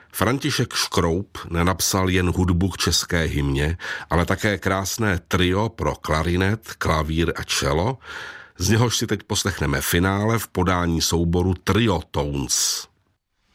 František Škroup nenapsal jen hudbu k české hymně, ale také krásné trio pro klarinet, klavír a cello, z něhož si teď poslechneme finále v podání souboru Trio Tones.